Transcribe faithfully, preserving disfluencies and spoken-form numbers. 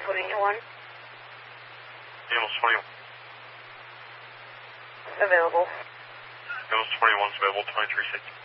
twenty-one. Ambulance twenty-one. Available. Ambulance twenty-one is available, twenty-three sixty.